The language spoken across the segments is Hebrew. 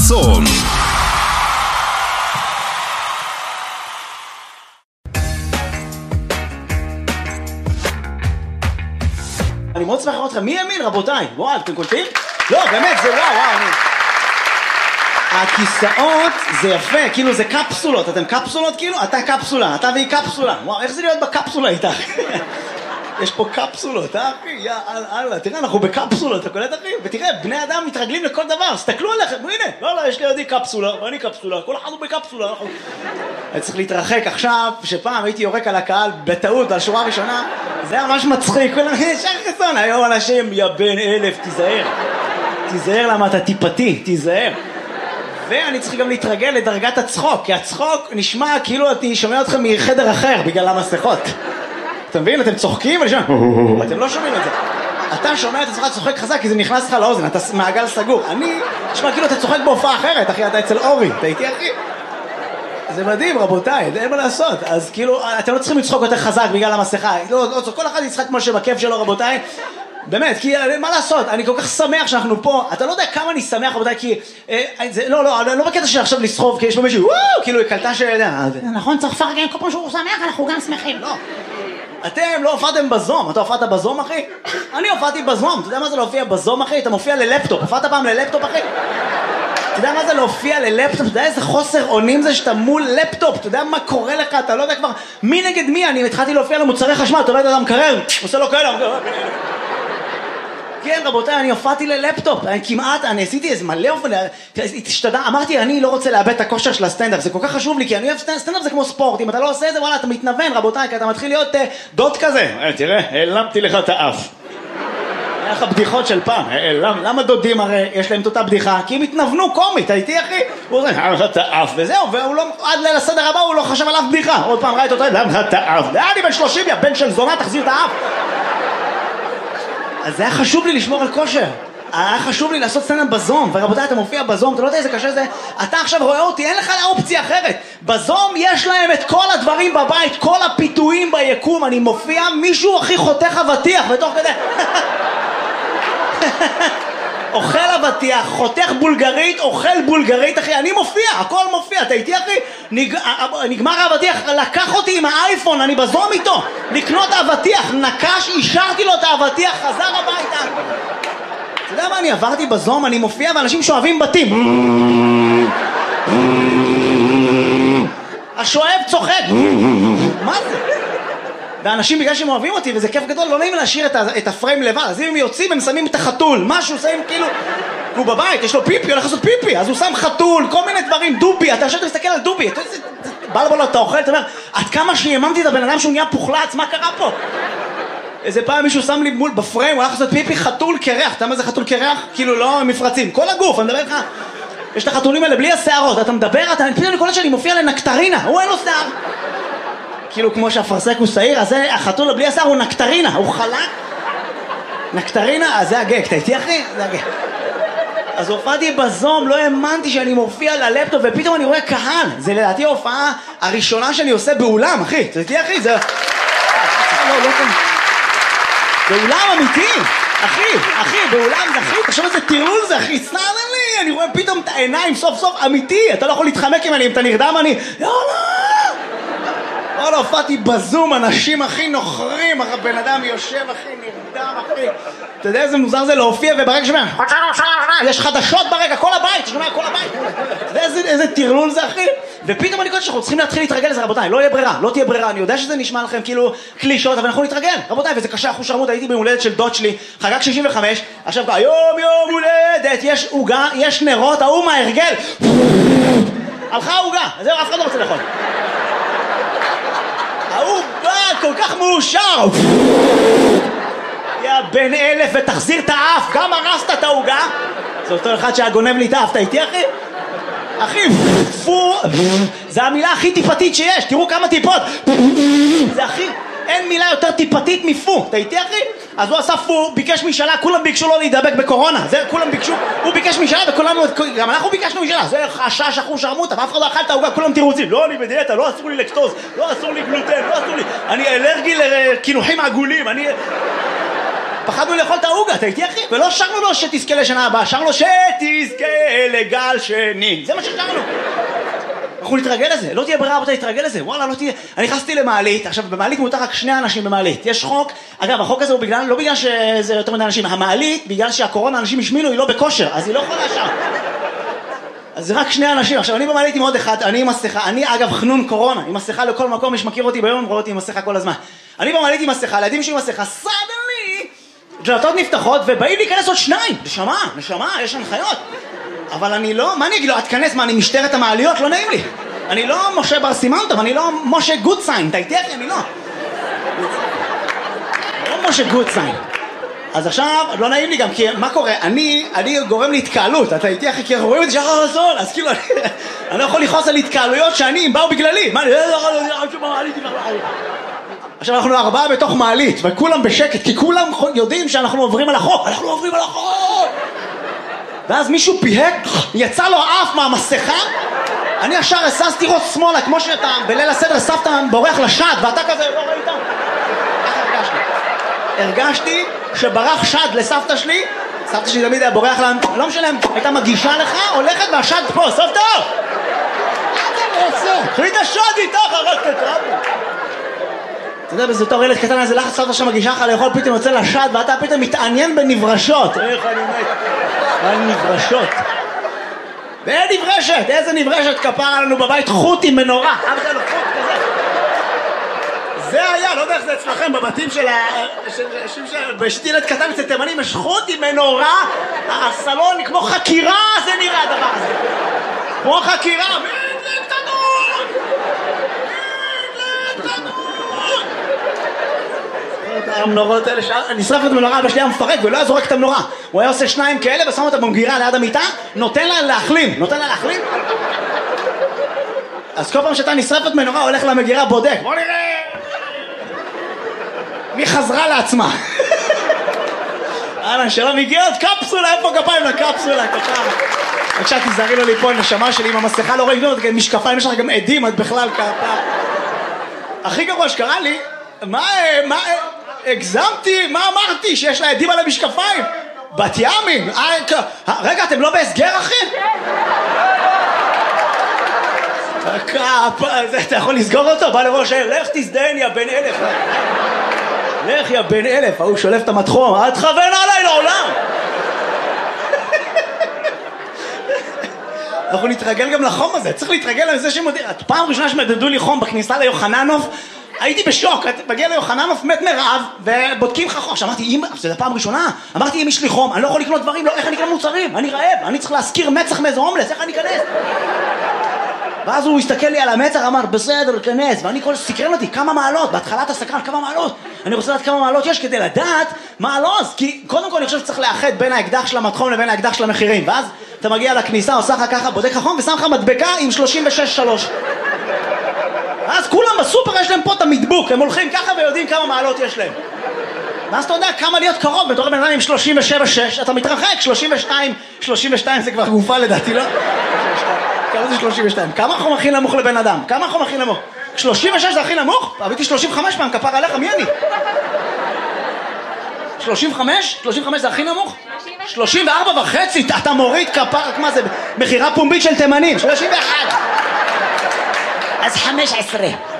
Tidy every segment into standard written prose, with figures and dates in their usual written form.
חסון. אני מאוד שמח לראות אתכם. מי ימין, רבותיי? וואו, אתם קולטים? לא, באמת, זה וואו. הכיסאות זה יפה, כאילו זה קפסולות. אתם קפסולות כאילו? אתה קפסולה, אתה והיא קפסולה. וואו, איך זה להיות בקפסולה איתך? יש פה קפסולות, אחי? יא אללה, תראה, אנחנו בקפסולות, אתה קולט אחי? ותראה, בני אדם מתרגלים לכל דבר, סתכלו עליכם, הנה, לא, יש לידי קפסולה, ואני קפסולה, כל אחד הוא בקפסולה. אני צריך להתרחק עכשיו, שפעם הייתי יורק על הקהל בטעות, על שורה ראשונה, זה היה ממש מצחיק, כולם, ישר חסון, היום אנשים, יא בן אלף, תיזהר למה אתה טיפתי, תיזהר. ואני צריך גם להתרגל לדרגת הצחוק, כי הצחוק נשמע כאילו אני שומע אתכם מחדר אחר, בגלל המסכות. אתה מבין? אתם צוחקים ואני שומע, אתם לא שומעים את זה. אתה שומע את עצמך צוחק חזק כי זה נכנס לך לאוזן, אתה מעגל סגור. אני, תשמע, כאילו אתה צוחק בהופעה אחרת, אחי, אתה אצל אורי, אתה איתי אחי? זה מדהים, רבותיי, אין מה לעשות. אז כאילו, אתם לא צריכים לצחוק יותר חזק בגלל המסכה. לא, כל אחד יצחק כמו שבכיף שלו, רבותיי. באמת, כי מה לעשות, אני כל כך שמח שאנחנו פה, אתה לא יודע כמה אני שמח, רבותיי, כי, לא בקטע שעכשיו לסחוב, כי יש פה מישהו, כאילו, קלטה נכון, צריך לפרגן, כל פעם שהוא שמח, אנחנו גם שמחים. לא. אתם לא הופעתם בזום, אתה הופעת בזום אחי? אני הופעתי בזום, אתה יודע מה זה להופיע בזום אחי? אתה מופיע ללפטופ, הופעת פעם ללפטופ אחי? אתה יודע מה זה להופיע ללפטופ? אתה יודע איזה חוסר אונים זה שאתה מול לפטופ? אתה יודע מה קורה לך? אתה לא יודע כבר מי נגד מי? אני התחלתי להופיע למוצרי חשמל, אתה רואה את אדם קרר, עושה לו כאלה. כן רבותיי, אני הופעתי ללפטופ, אני עשיתי איזה מלא אופן, אמרתי אני לא רוצה לאבד את הכושר של הסטנדאפ, זה כל כך חשוב לי, כי אני אוהב סטנדאפ זה כמו ספורט, אם אתה לא עושה את זה וואלה אתה מתנוון רבותיי, כי אתה מתחיל להיות דוד כזה, תראה, העלמתי לך את האף, היה לך בדיחות של פעם, למה דודים הרי יש להם את אותה בדיחה? כי הם התנוונו קומית, הייתי אחי, הוא אומר, היה לך את האף וזהו, עד ליל הסדר הבא הוא לא חשב עליו בדיחה, עוד פעם ראית אותו, היה לך את האף, אני בן 30 יא בן של זונה, תחזיר את האף. אז זה היה חשוב לי לשמור על כושר, היה חשוב לי לעשות סטנדאפ בזום, ורבותיי אתה מופיע בזום, אתה לא יודע איזה קשה זה, אתה עכשיו רואה אותי, אין לך אופציה אחרת, בזום יש להם את כל הדברים בבית, כל הפיתויים ביקום, אני מופיע, מישהו הכי חותך אבטיח, ותוך כדי אוכל אבטיח, חותך בולגרית, אוכל בולגרית אחי, אני מופיע, הכל מופיע, אתה איתי אחי? נגמר האבטיח, לקח אותי עם האייפון, אני בזום איתו, לקנות אבטיח, נקש, אישרתי לו את האבטיח, חזר הביתה. אתה יודע מה, אני עברתי בזום, אני מופיע ואנשים שואבים בתים. השואב צוחק. מה זה? ואנשים בגלל שהם אוהבים אותי, וזה כיף גדול, לא נעים להשאיר את הפריים לבד, אז אם הם יוצאים הם שמים את החתול, משהו שמים כאילו, הוא בבית, יש לו פיפי, הולך לעשות פיפי, אז הוא שם חתול, כל מיני דברים, דובי, אתה עכשיו מסתכל על דובי, בא לבוא לו, אתה אוכל, אתה אומר, עד כמה שיממתי את הבן אדם שהוא נהיה פוחלץ, מה קרה פה? איזה פעם מישהו שם לי מול בפריים, הוא הולך לעשות פיפי, חתול קרח, אתה יודע מה זה חתול קרח? כאילו לא מפרצים, כל הגוף, אני מדבר איתך, יש את החתולים האלה בלי השערות, אתה מדבר, פתאום אני קולט שאני מופיע לנקטרינה, הוא אין לו שיער. כאילו כמו שהפרסק הוא שעיר, אז החתול בלי השיער הוא נקטרינה, הוא חלק. נקטרינה, אז זה הגג, אתה איתי אחי? זה הגג. אז הופעתי בזום, לא האמנתי שאני מופיע ללפטופ, ופתאום אני רואה קהל. זה לדעתי ההופעה הראשונה שאני עושה באולם, אחי. אתה איתי אחי? זה... באולם אמיתי, אחי, באולם זה אחי, תחשוב איזה טירול זה אחי, סנן לי, אני רואה פתאום את העיניים סוף סוף אמיתי, אתה לא יכול להתחמק עם אני, אם אתה נרדם אני, יאללה! לא, הופעתי בזום, אנשים הכי נוחרים, הבן אדם יושב הכי נרדם הכי, אתה יודע איזה מוזר זה להופיע וברגע שומע, יש חדשות ברקע, כל הבית, שומע כל הבית, אתה יודע איזה טירלול זה אחי, ופתאום אני חושב שאנחנו צריכים להתחיל להתרגל לזה רבותיי, לא יהיה ברירה, לא תהיה ברירה, אני יודע שזה נשמע לכם כאילו קלישות, אבל אנחנו נתרגל, רבותיי, וזה קשה, אחוז שרמות, הייתי בהולדת של דוד שלי, חגג 65, עכשיו היום יום הולדת, יש עוגה, יש נרות, ההוא מההרגל, הלכה העוגה, זהו, אף אחד לא רוצה לאכול. הוא בא כל כך מאושר, יא בן אלף ותחזיר את האף, גם הרסת את העוגה. זה אותו אחד שהגונב לי את האף, אתה איתי אחי? אחי, פו, זה המילה הכי טיפתית שיש, תראו כמה טיפות, זה הכי, אין מילה יותר טיפתית מפו, אתה איתי אחי? אז הוא עשה פו, ביקש משאלה, כולם ביקשו לו להידבק בקורונה, זה כולם ביקשו, הוא ביקש משאלה וכולנו, גם אנחנו ביקשנו משאלה, זה חשש אחוז שרמוטה, ואף אחד לא אכל את העוגה, כולם תירוצים, לא אני בדיאטה, לא אסור לי לקטוז, לא אסור לי גלוטן, לא אסור לי, אני אלרגי לקינוחים עגולים, פחדנו לאכול את העוגה, אתה איתי אחי? ולא שרנו לו שתזכה לשנה הבאה, שרנו לו שתזכה לגל שני. זה מה ששרנו. אנחנו נתרגל לזה, לא תהיה ברירה רבותיי, להתרגל לזה, וואלה לא תהיה. אני נכנסתי למעלית, עכשיו במעלית מותר רק 2 אנשים במעלית, יש חוק, אגב החוק הזה הוא בגלל, לא בגלל שזה יותר מדי אנשים, המעלית בגלל שהקורונה אנשים השמינו, היא לא בכושר, אז היא לא יכולה שם. אז זה רק 2 אנשים, עכשיו אני במעלית עם עוד אחד, אני עם מסכה, אני אגב חנון קורונה, עם מסכה לכל מקום, מי שמכיר אותי ביום, רואה אותי עם מסכה כל הזמן. אני במעלית עם מסכה, לילדים שלי עם מסכה, סדלי, דלתות נפתחות ובאים להיכנס עוד 2, נשמה, יש הנחיות. אבל אני לא, מה אני אגיד לו, את כנס, מה אני משטרת המעליות? לא נעים לי. אני לא משה בר סימנטוב, אני לא משה גודסיין, אתה איתי אחי? אני לא. לא משה גודסיין. אז עכשיו, לא נעים לי גם, כי מה קורה? אני גורם להתקהלות, אתה איתי אחי? כי אנחנו רואים את זה שחר הזול, אז כאילו אני לא יכול לכעוס על התקהלויות הם באו בגללי. מה, עכשיו אנחנו 4 בתוך מעלית, וכולם בשקט, כי כולם יודעים שאנחנו עוברים על החוק. אנחנו עוברים על החוק! ואז מישהו פיהק, יצא לו אף מהמסכה, אני ישר הססתי ראש שמאלה, כמו שאתה בליל הסדר סבתא בורח לשד, ואתה כזה לא ראית? איך הרגשתי שברח שד לסבתא שלי, סבתא שלי תמיד היה בורח לה, לא משנה, הייתה מגישה לך, הולכת והשד פה, סבתא! חליט השד איתך, הרגת את רבו. אתה יודע, בזה תור ילד קטן, איזה לחץ סבתא שמגישה לך לאכול, פתאום יוצא לשד, ואתה פתאום מתעניין בנברשות. איך אני מת? על נברשות. ואין נברשת, איזה נברשת כפרה לנו בבית, חוט עם מנורה. אבא לו חוט כזה. זה היה, לא יודע איך זה אצלכם, בבתים של בשתי ילד קטן אצל תימנים, יש חוט עם מנורה, הסלון כמו חקירה, זה נראה הדבר הזה. כמו חקירה, מדלק תנור! מדלק תנור! המנורות האלה, נשרף את המנורה, אבא שלי היה מפרק ולא היה זורק את המנורה. הוא היה עושה 2 כאלה ושם אותה במגירה ליד המיטה, נותן לה להחלים. אז כל פעם שאתה נשרפת מנורה, הולך למגירה, בודק. בוא נראה מי חזרה לעצמה. שלום, הגיע עוד קפסולה, איפה כפיים לקפסולה? בבקשה תזהרי לו ליפול, נשמה שלי עם המסכה לא רואים, משקפיים, יש לך גם עדים, את בכלל כפיים. הכי גרוע שקרה לי, מה, הגזמתי, מה אמרתי? שיש לה עדים על המשקפיים? בת ימים? רגע, אתם לא בהסגר, אחי? אתה יכול לסגור אותו? בא לראש העיר, לך תזדיין יא בן 1000. לך יא בן 1000, הוא שולף את המתחום, אל תכוון עליי לעולם. אנחנו נתרגל גם לחום הזה, צריך להתרגל לזה שמודיע. פעם ראשונה שמדדו לי חום בכניסה ליוחננוף, הייתי בשוק, מגיע ליוחננוף, מת מרעב, ובודקים לך חום. אמרתי, זה פעם ראשונה, אמרתי, אם יש לי חום, אני לא יכול לקנות דברים, איך אני אקנה מוצרים? אני רעב, אני צריך להזכיר מצח מאיזה הומלס, איך אני אכנס? ואז הוא הסתכל לי על המצח, אמר, בסדר, כנס, ואני כל סקרן אותי, כמה מעלות, בהתחלת הסקרן, כמה מעלות, אני רוצה לדעת כמה מעלות יש כדי לדעת מה הלוז, כי קודם כל אני חושב שצריך לאחד בין האקדח של המתחום לבין האקדח של המחירים, ואז אתה מגיע לכניסה, עושה לך ככה, בודק לך חום, ושם לך מדבקה עם 36.3. אז כולם בסופר יש להם פה את המדבוק, הם הולכים ככה ויודעים כמה מעלות יש להם. ואז אתה יודע כמה להיות קרוב, בתור בן אדם עם 37.6, אתה מתרחק, 32 זה כבר גופה לדעתי, לא? כמה זה 32? כמה החום הכי נמוך לבן אדם? כמה החום הכי נמוך? 36 זה הכי נמוך? עביתי 35 פעם, כפר עליך, מי אני? 35? 35 זה הכי נמוך? 34.5, אתה מוריד כפר, מה זה? מחירה פומבית של תימנים, 31. אז 15.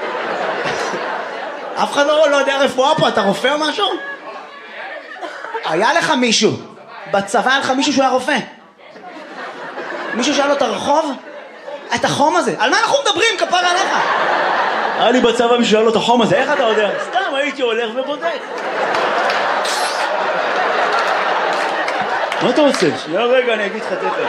אף אחד לא יודע רפואה פה, אתה רופא או משהו? היה לך מישהו, בצבא היה לך מישהו שהוא היה רופא. מישהו שאל לו את הרחוב? את החום הזה, על מה אנחנו מדברים, כפר עליך? היה לי בצבא מישהו שאל לו את החום הזה, איך אתה יודע? סתם הייתי הולך ובודק. מה אתה רוצה? שנייה רגע, אני אגיד לך תכף.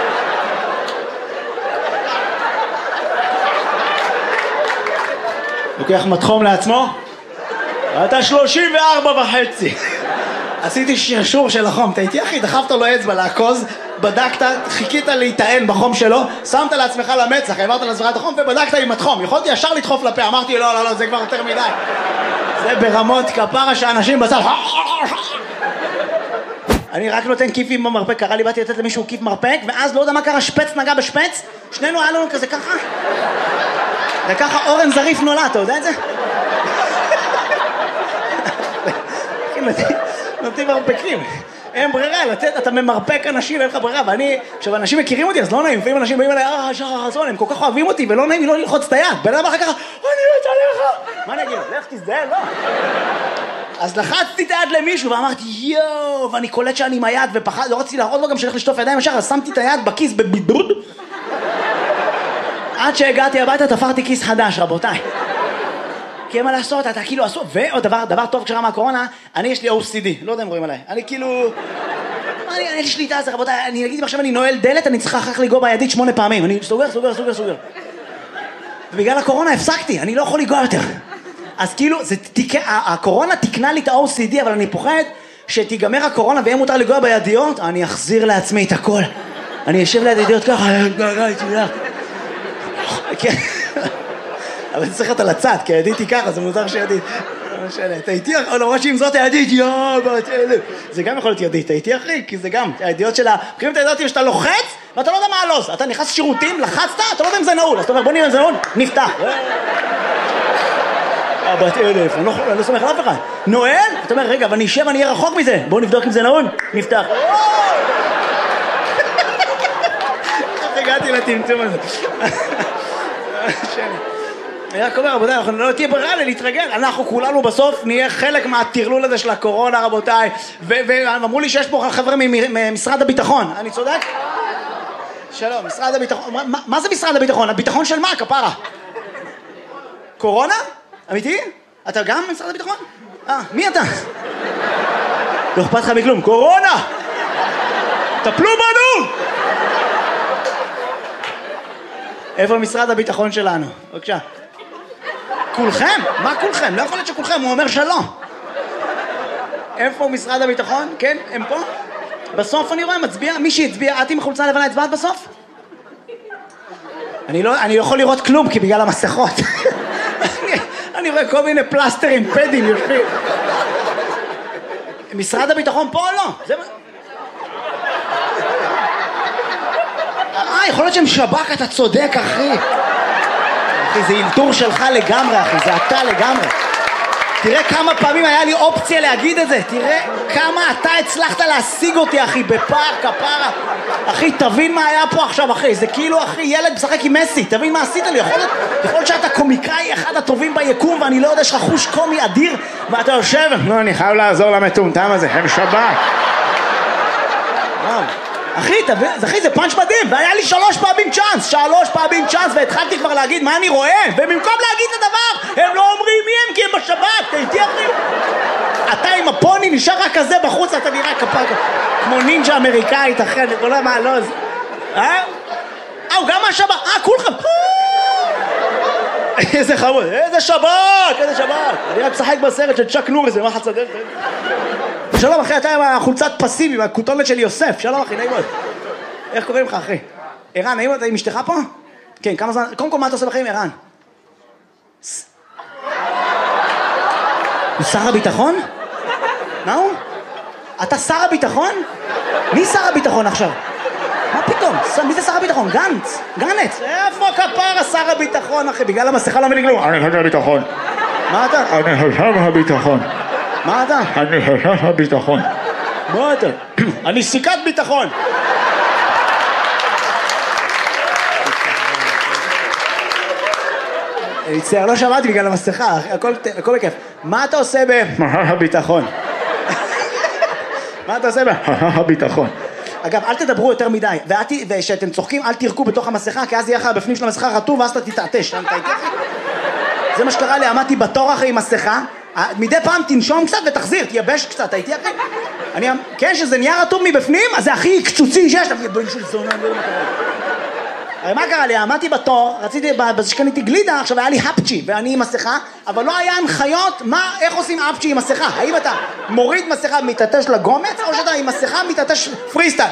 לוקח מתחום לעצמו? אתה 34.5. עשיתי שרשור של החום, אתה איתי אחי, דחפת לו אצבע לעקוז, בדקת, חיכית להיטען בחום שלו, שמת לעצמך למצח, העברת לזרת החום ובדקת עם התחום. יכולתי ישר לדחוף לפה, אמרתי לא, זה כבר יותר מדי. זה ברמות כפרה שאנשים בצד. אני רק נותן כיפים במרפק, קרה לי, באתי לתת למישהו כיף מרפק, ואז לא יודע מה קרה, שפץ נגע בשפץ, שנינו היה לנו כזה ככה. וככה אורן זריף נולד, אתה יודע את זה? נותנים מרפקים. אין ברירה, לתת, אתה ממרפק אנשים, אין לך ברירה, ואני, עכשיו אנשים מכירים אותי, אז לא נעים, לפעמים אנשים באים אליי, שחר חסון, הם כל כך אוהבים אותי, ולא נעים לי לא ללחוץ את היד, בן אדם אחר כך, אני מת עליך. מה אני אגיד? לך תזדהן, לא. אז לחצתי את היד למישהו, ואמרתי, יואו, ואני קולט שאני עם היד, ופחד, לא רציתי להראות לו גם שאני הולך לשטוף ידיים ישר, אז שמתי את היד בכיס בבידוד. עד שהגעתי הביתה, תפרתי כיס חדש, רבותיי. כי מה לעשות, אתה כאילו עשו, ועוד דבר טוב כשרה מהקורונה, אני יש לי OCD, לא יודע אם רואים עליי, אני כאילו, אני יש שליטה על זה, רבותיי, אני אגיד אם עכשיו אני נועל דלת, אני צריכה אחר כך לגוע בידית 8 פעמים, אני סוגר. ובגלל הקורונה הפסקתי, אני לא יכול לגוע יותר. אז כאילו, הקורונה תקנה לי את ה-OCD, אבל אני פוחד שתיגמר הקורונה ויהיה מותר לגוע בידיות, אני אחזיר לעצמי את הכל. אני אשב ליד הידיות ככה, אבל זה צריך להיות על הצד, כי הידית היא ככה, זה מוזר שידית. אתה איתי, למרות שאם זאת הידית, זה גם יכול להיות ידית, הייתי אחי, כי זה גם, הידיעות שלה, מכירים את הידיעות שאתה לוחץ, ואתה לא יודע מה הלו"ז, אתה נכנס שירותים, לחצת, אתה לא יודע אם זה נעול, אז אתה אומר, בוא נראה אם זה נעול, נפתח. בת אלף, אני לא סומך על אף אחד. נועל, אתה אומר, רגע, אבל אני אשב, אני אהיה רחוק מזה, בוא נבדוק אם זה נעול, נפתח. איך הגעתי לטמטום הזה? אני רק אומר, רבותיי, אנחנו לא תהיה ברירה להתרגל, אנחנו כולנו בסוף נהיה חלק מהטרלול הזה של הקורונה, רבותיי, ואמרו לי שיש פה חבר'ה ממשרד הביטחון, אני צודק? שלום, משרד הביטחון, מה זה משרד הביטחון? הביטחון של מה, כפרה? קורונה? אמיתי? אתה גם ממשרד הביטחון? מי אתה? לא אכפת לך מכלום, קורונה! טפלו בנו! איפה משרד הביטחון שלנו? בבקשה. כולכם? מה כולכם? לא יכול להיות שכולכם, הוא אומר שלא. איפה משרד הביטחון? כן, הם פה? בסוף אני רואה, מצביע, מי שהצביע, את עם החולצה הלבנה הצבעת בסוף? אני לא יכול לראות כלום, כי בגלל המסכות. אני רואה כל מיני פלסטרים, פדים, יושבים. משרד הביטחון פה או לא? יכול להיות שהם שב"כ, אתה צודק, אחי. אחי, זה אילתור שלך לגמרי, אחי, זה אתה לגמרי. תראה כמה פעמים היה לי אופציה להגיד את זה. תראה כמה אתה הצלחת להשיג אותי, אחי, בפער, כפרה. אחי, תבין מה היה פה עכשיו, אחי. זה כאילו, אחי, ילד משחק עם מסי. תבין מה עשית לי. יכול להיות שאתה קומיקאי אחד הטובים ביקום, ואני לא יודע, יש לך חוש קומי אדיר, ואתה יושב, לא, אני חייב לעזור למטומטם הזה, הם שב"כ. אחי, זה פאנץ' מדהים, והיה לי 3 פעמים צ'אנס, והתחלתי כבר להגיד מה אני רואה, ובמקום להגיד את הדבר, הם לא אומרים מי הם, כי הם בשב"כ, תהייתי אחי. אתה עם הפוני נשאר רק כזה בחוץ, אתה נראה כמו נינג'ה אמריקאית, אחי, אני לא יודע מה, לא, הוא גם מהשב"כ, כולכם, איזה חמוד, איזה שב"כ, אני רק משחק בסרט של צ'אק נוריס, ומה חצדל, שלום אחי, אתה עם החולצת פסיבי, עם הכותונת של יוסף, שלום אחי, נעים מאוד. איך קוראים לך אחי? ערן, נעים מאוד, אתה עם אשתך פה? כן, כמה זמן, קודם כל מה אתה עושה בחיים ערן? הוא שר הביטחון? מה הוא? אתה שר הביטחון? מי שר הביטחון עכשיו? מה פתאום? מי זה שר הביטחון? גנץ? גנץ? איפה כפרה שר הביטחון אחי? בגלל המסכה לא מבין כלום. אני חושב הביטחון. מה אתה? אני חושב הביטחון. מה אתה? אני חושב הביטחון. מה אתה? אני סיכת ביטחון. אני מצטער, לא שמעתי בגלל המסכה, הכל בכיף. מה אתה עושה הביטחון. מה אתה עושה הביטחון. אגב, אל תדברו יותר מדי, ושאתם צוחקים, אל תירקו בתוך המסכה, כי אז יהיה לך בפנים של המסכה רטוב, ואז אתה תתעטש. זה מה שקרה לי, עמדתי בתור אחרי עם מסכה, מדי פעם תנשום קצת ותחזיר, תייבש קצת, הייתי אחרי. כן, שזה נהיה רטוב מבפנים, אז זה הכי קצוצי שיש. מה קרה לי? עמדתי בתור, רציתי, בזה שקניתי גלידה, עכשיו היה לי הפצ'י, ואני עם מסכה, אבל לא היה הנחיות איך עושים הפצ'י עם מסכה. האם אתה מוריד מסכה מתעטש לגומץ, או שאתה עם מסכה מתעטש פריסטייל?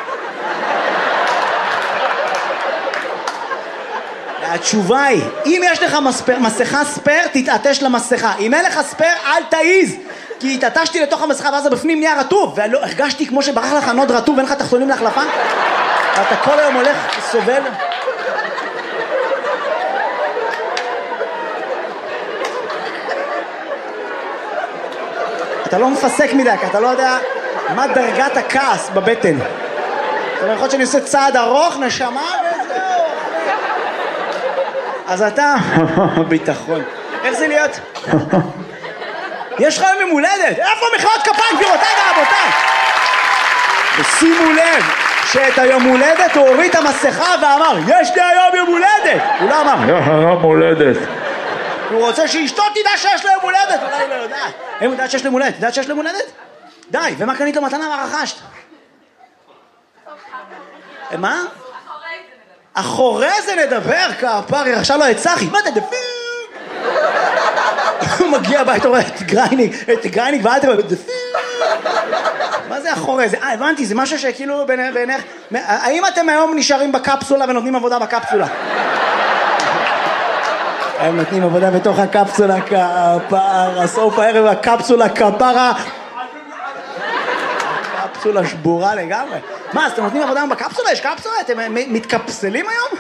התשובה היא, אם יש לך מסכה ספר, תתעטש למסכה. אם אין לך ספר, אל תעיז. כי התעטשתי לתוך המסכה, ואז בפנים נהיה רטוב, והרגשתי כמו שברח לך נוד רטוב, ואין לך תחתונים להחלפה. אתה כל היום הולך, סובל. אתה לא מפסק מדי, כי אתה לא יודע מה דרגת הכעס בבטן. זאת אומרת, יכול להיות שאני עושה צעד ארוך, נשמה וזהו. אז אתה, ביטחון. איך זה להיות? יש לך יום הולדת, איפה מחיאות כפיים, גבירותיי ורבותיי? ושימו לב שאת היום הולדת הוא הוריד את המסכה ואמר, יש לי היום יום הולדת! הוא לא אמר, יום הולדת. הוא רוצה שאשתו תדע שיש לו יום הולדת, אולי היא לא יודעת. הם יודעת שיש לו יום הולדת, יודעת שיש לו יום הולדת? די, ומה קנית לו מתנה ורכשת? מה? אחורי זה נדבר, כפרי, עכשיו לא את צחי, מה אתה דפיר? הוא מגיע הבית, הוא רואה את גרייניק ואל תראה, דפיר. מה זה אחורי זה? הבנתי, זה משהו שכאילו בעיניך... האם אתם היום נשארים בקפסולה ונותנים עבודה בקפסולה? הם נותנים עבודה בתוך הקפסולה, כפרה, סוף הערב הקפסולה, כפרה. קפסולה שבורה לגמרי. מה, אז אתם נותנים עבודה בקפסולה? יש קפסולה? אתם מתקפסלים היום?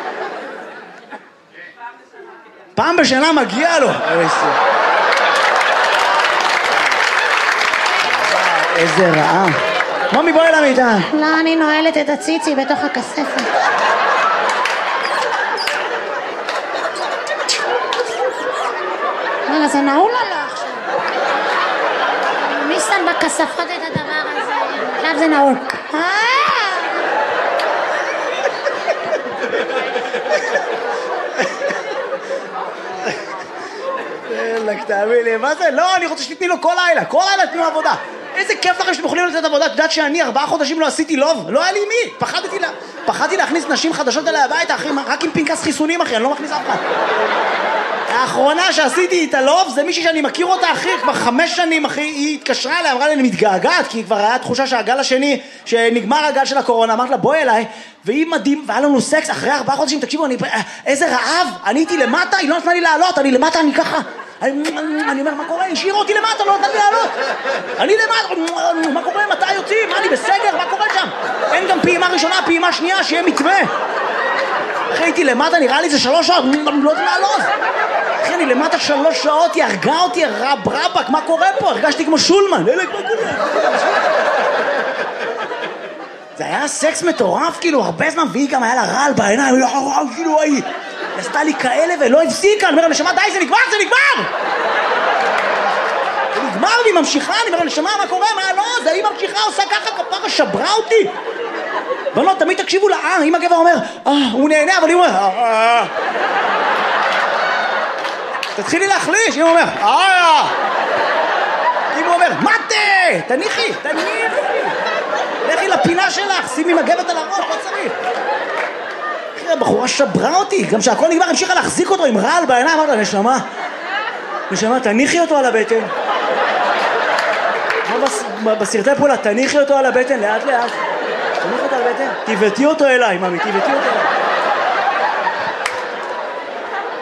פעם בשנה מגיע לו. איזה רעה. מומי, בואי למיטה. לא, אני נועלת את הציצי בתוך הכספת. רגע, זה נעול או לא עכשיו? מי שם בכספות את הדבר הזה? עכשיו זה נעול. תאמין לי, מה זה? לא, אני רוצה שתתני לו כל לילה תתנו עבודה. איזה כיף לכם שאתם יכולים לתת עבודה. את יודעת שאני 4 חודשים לא עשיתי לוב? לא היה לי מי. פחדתי להכניס נשים חדשות אליי הביתה, אחי, רק עם פנקס חיסונים, אחי, אני לא מכניס אף אחד. האחרונה שעשיתי את הלוב זה מישהי שאני מכיר אותה, אחי, כבר 5 שנים, אחי, היא התקשרה אליי, אמרה לי, אני מתגעגעת, כי כבר היה תחושה שהגל השני, שנגמר הגל של הקורונה, אמרת לה, בואי אליי, והיא מדהים, והיה לנו סקס אחרי 4 חודשים, תקשיבו, איזה רעב, אני הייתי למטה, היא לא נתנה לי לעלות, אני למטה, אני ככה, אני אומר, מה קורה? השאיר אותי למטה, לא נתן לי לעלות. אני למטה, מה קורה? מתי יוצאים? מה, אני בסגר? מה קורה שם? אין גם פעימה ראשונה, פעימה שנייה, שיהיה מתווה. אחי, הייתי למטה, נראה לי זה 3 שעות, לא יודעת לעלות. אחי, אני למטה 3 שעות, היא הרגה אותי, רבק, מה קורה פה? הרגשתי כמו שולמן. מה קורה? זה היה סקס מטורף, כאילו, הרבה זמן, והיא גם היה לה רעל בעיניים, כאילו, היא עשתה לי כאלה ולא הפסיקה, אני אומר לה, נשמה, די, זה נגמר! זה נגמר, והיא ממשיכה, אני אומר לה, נשמה, מה קורה? מה, לא, זה היא ממשיכה, עושה ככה, כפרה, שברה אותי. ולא, תמיד תקשיבו לה, אם הגבר אומר, הוא נהנה, אבל היא אומר, תתחילי להחליש, אם הוא אומר, אם הוא אומר, מתה, תניחי, לכי לפינה שלך, שימי מגבת על הראש, לא צריך. הבחורה שברה אותי, גם שהכל נגמר, המשיכה להחזיק אותו עם רעל בעיניים, אמרת לה, נשמה, תניחי אותו על הבטן. בסרטי פעולה, תניחי אותו על הבטן, לאט לאט. תניחי אותו על הבטן, תיבטי אותו אליי, ממי, תיבטי אותו אליי.